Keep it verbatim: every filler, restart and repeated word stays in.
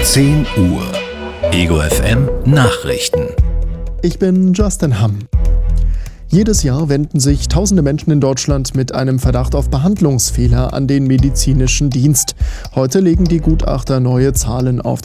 zehn Uhr. Ego F M Nachrichten. Ich bin Justin Hamm. Jedes Jahr wenden sich tausende Menschen in Deutschland mit einem Verdacht auf Behandlungsfehler an den medizinischen Dienst. Heute legen die Gutachter neue Zahlen auf